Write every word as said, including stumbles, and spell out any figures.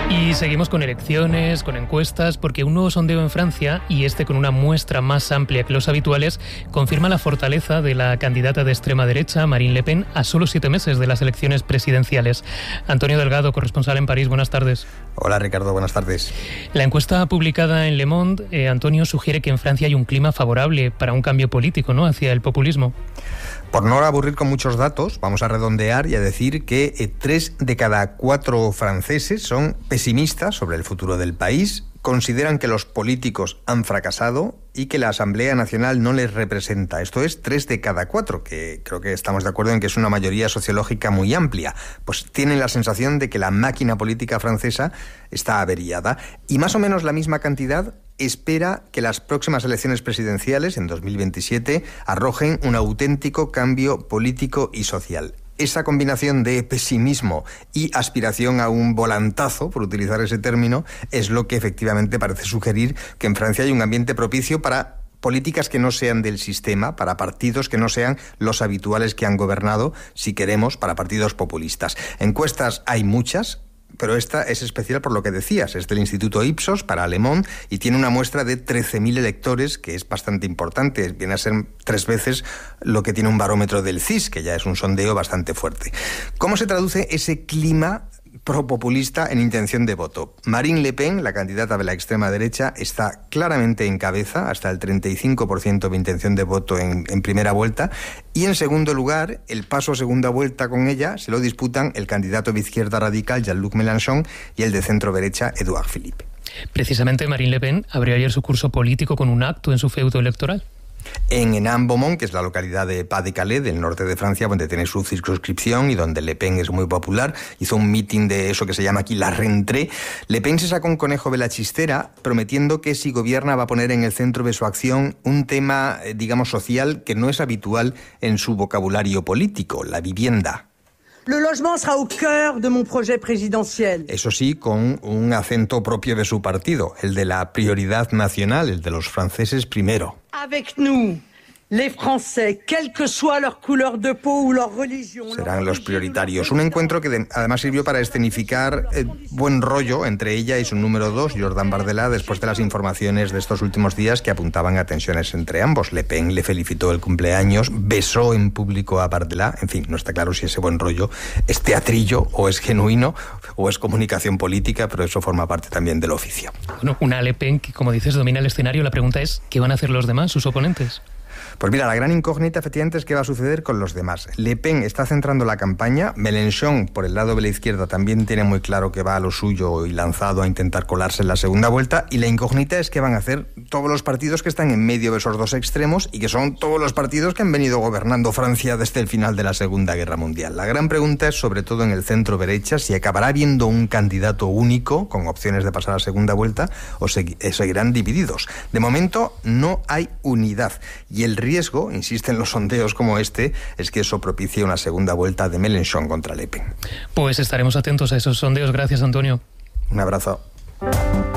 Y seguimos con elecciones, con encuestas, porque un nuevo sondeo en Francia, y este con una muestra más amplia que los habituales, confirma la fortaleza de la candidata de extrema derecha, Marine Le Pen, a solo siete meses de las elecciones presidenciales. Antonio Delgado, corresponsal en París, buenas tardes. Hola Ricardo, buenas tardes. La encuesta publicada en Le Monde, eh, Antonio, sugiere que en Francia hay un clima favorable para un cambio político, ¿no?, hacia el populismo. Por no aburrir con muchos datos, vamos a redondear y a decir que eh, tres de cada cuatro franceses son pesimistas sobre el futuro del país, consideran que los políticos han fracasado y que la Asamblea Nacional no les representa. Esto es tres de cada cuatro, que creo que estamos de acuerdo en que es una mayoría sociológica muy amplia. Pues tienen la sensación de que la máquina política francesa está averiada. Y más o menos la misma cantidad espera que las próximas elecciones presidenciales, en dos mil veintisiete, arrojen un auténtico cambio político y social. Esa combinación de pesimismo y aspiración a un volantazo, por utilizar ese término, es lo que efectivamente parece sugerir que en Francia hay un ambiente propicio para políticas que no sean del sistema, para partidos que no sean los habituales que han gobernado, si queremos, para partidos populistas. Encuestas hay muchas, pero esta es especial por lo que decías, es del Instituto Ipsos para Le Monde y tiene una muestra de trece mil electores, que es bastante importante, viene a ser tres veces lo que tiene un barómetro del C I S, que ya es un sondeo bastante fuerte. ¿Cómo se traduce ese clima propopulista en intención de voto? Marine Le Pen, la candidata de la extrema derecha, está claramente en cabeza, hasta el treinta y cinco por ciento de intención de voto en, en primera vuelta, y en segundo lugar, el paso a segunda vuelta con ella se lo disputan el candidato de izquierda radical, Jean-Luc Mélenchon, y el de centro derecha, Édouard Philippe. Precisamente Marine Le Pen abrió ayer su curso político con un acto en su feudo electoral. En Hénin-Beaumont, que es la localidad de Pas-de-Calais, del norte de Francia, donde tiene su circunscripción y donde Le Pen es muy popular, hizo un mitin de eso que se llama aquí la rentrée. Le Pen se sacó un conejo de la chistera prometiendo que si gobierna va a poner en el centro de su acción un tema, digamos, social que no es habitual en su vocabulario político, la vivienda. Le logement sera au cœur de mon projet présidentiel. Eso sí, con un acento propio de su partido, el de la prioridad nacional, el de los franceses primero. Avec nous, les Français, quelle que soit leur couleur de peau ou leur religion. Serán los prioritarios. Un encuentro que de, además sirvió para escenificar eh, buen rollo entre ella y su número dos, Jordan Bardella, después de las informaciones de estos últimos días que apuntaban a tensiones entre ambos. Le Pen le felicitó el cumpleaños, besó en público a Bardella. En fin, no está claro si ese buen rollo es teatrillo o es genuino o es comunicación política, pero eso forma parte también del oficio. Bueno, una Le Pen que, como dices, domina el escenario. La pregunta es, ¿qué van a hacer los demás, sus oponentes? Pues mira, la gran incógnita efectivamente es qué va a suceder con los demás. Le Pen está centrando la campaña, Mélenchon por el lado de la izquierda también tiene muy claro que va a lo suyo y lanzado a intentar colarse en la segunda vuelta, y la incógnita es qué van a hacer todos los partidos que están en medio de esos dos extremos y que son todos los partidos que han venido gobernando Francia desde el final de la Segunda Guerra Mundial. La gran pregunta es sobre todo en el centro derecha si acabará habiendo un candidato único con opciones de pasar a segunda vuelta o seguirán divididos. De momento no hay unidad y el riesgo, insisten los sondeos como este, es que eso propicie una segunda vuelta de Mélenchon contra Le Pen. Pues estaremos atentos a esos sondeos. Gracias, Antonio. Un abrazo.